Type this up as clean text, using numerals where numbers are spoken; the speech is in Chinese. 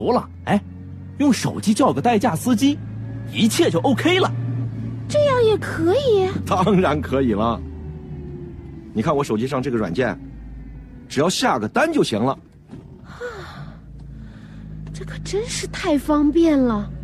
了，哎，用手机叫个代驾司机，一切就 OK 了。 这样也可以？ 当然可以了。你看我手机上这个软件，只要下个单就行了。 这可真是太方便了。